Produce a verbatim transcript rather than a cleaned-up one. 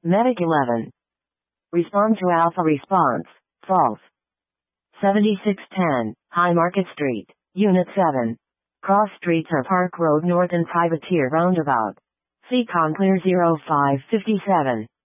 Medic eleven. Respond to Alpha response, false. seventy-six ten, High Market Street, Unit seven. Cross streets are Park Road North and Privateer Roundabout. C C O M clear zero five five seven.